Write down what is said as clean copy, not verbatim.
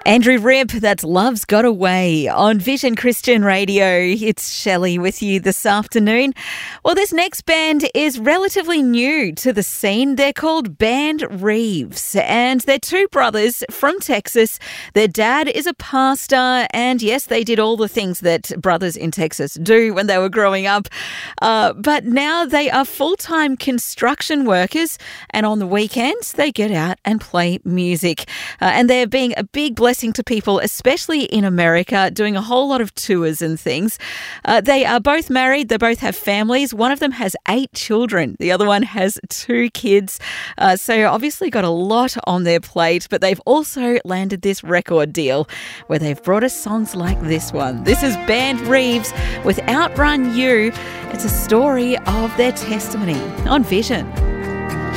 Andrew Rip, that's Love's Got Away on Vision Christian Radio. It's Shelley with you this afternoon. Well, this next band is relatively new to the scene. They're called Band Reeves, and they're two brothers from Texas. Their dad is a pastor, and yes, they did all the things that brothers in Texas do when they were growing up. But now they are full-time construction workers, and on the weekends, they get out and play music. And they're being a big blessing to people, especially in America, doing a whole lot of tours and things. They are both married. They both have families. One of them has 8 children. The other one has 2 kids. So obviously got a lot on their plate, but they've also landed this record deal where they've brought us songs like this one. This is Band Reeves with Outrun You. It's a story of their testimony on Vision.